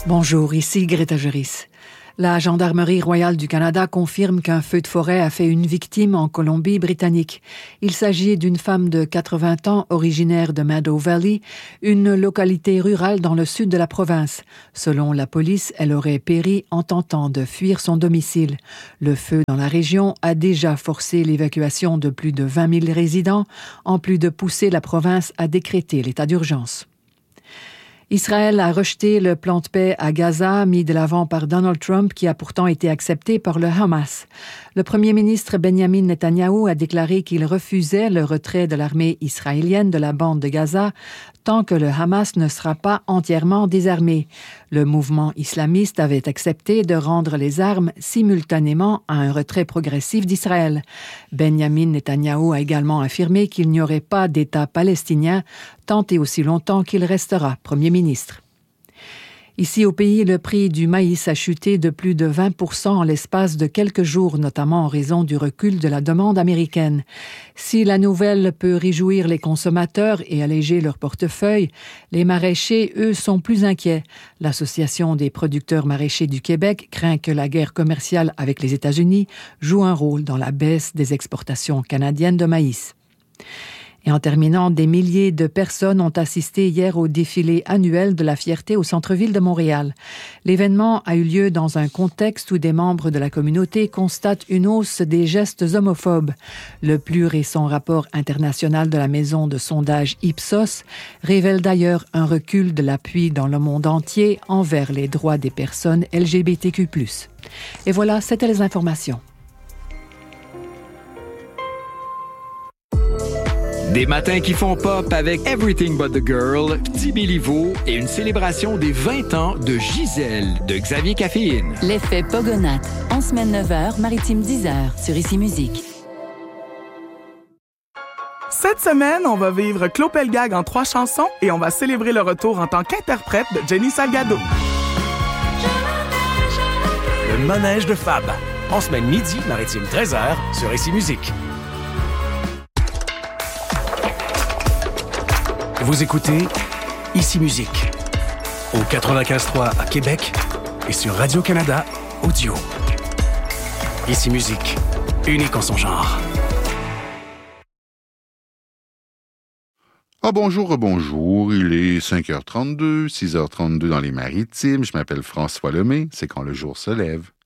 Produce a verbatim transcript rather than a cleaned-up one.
Bonjour, ici Greta Geris. La Gendarmerie royale du Canada confirme qu'un feu de forêt a fait une victime en Colombie-Britannique. Il s'agit d'une femme de quatre-vingts ans, originaire de Meadow Valley, une localité rurale dans le sud de la province. Selon la police, elle aurait péri en tentant de fuir son domicile. Le feu dans la région a déjà forcé l'évacuation de plus de vingt mille résidents, en plus de pousser la province à décréter l'état d'urgence. Israël a rejeté le plan de paix à Gaza mis de l'avant par Donald Trump qui a pourtant été accepté par le Hamas. Le premier ministre Benjamin Netanyahou a déclaré qu'il refusait le retrait de l'armée israélienne de la bande de Gaza tant que le Hamas ne sera pas entièrement désarmé. Le mouvement islamiste avait accepté de rendre les armes simultanément à un retrait progressif d'Israël. Benjamin Netanyahou a également affirmé qu'il n'y aurait pas d'État palestinien tant et aussi longtemps qu'il restera Premier ministre. Ici au pays, le prix du maïs a chuté de plus de vingt pour cent en l'espace de quelques jours, notamment en raison du recul de la demande américaine. Si la nouvelle peut réjouir les consommateurs et alléger leur portefeuille, les maraîchers, eux, sont plus inquiets. L'Association des producteurs maraîchers du Québec craint que la guerre commerciale avec les États-Unis joue un rôle dans la baisse des exportations canadiennes de maïs. Et en terminant, des milliers de personnes ont assisté hier au défilé annuel de la fierté au centre-ville de Montréal. L'événement a eu lieu dans un contexte où des membres de la communauté constatent une hausse des gestes homophobes. Le plus récent rapport international de la maison de sondage Ipsos révèle d'ailleurs un recul de l'appui dans le monde entier envers les droits des personnes L G B T Q plus. Et voilà, c'était les informations. Des matins qui font pop avec Everything But The Girl, Petit Béliveau et une célébration des vingt ans de Gisèle de Xavier Caféine. L'effet Pogonate, en semaine neuf heures, maritime dix heures, sur Ici Musique. Cette semaine, on va vivre Claude Pelgag en trois chansons et on va célébrer le retour en tant qu'interprète de Jenny Salgado. Le manège de Fab, en semaine midi, maritime treize heures, sur Ici Musique. Vous écoutez Ici Musique au quatre-vingt-quinze trois à Québec et sur Radio-Canada Audio. Ici Musique, unique en son genre. Ah bonjour, bonjour, il est cinq heures trente-deux, six heures trente-deux dans les Maritimes, je m'appelle François Lemay, c'est quand le jour se lève.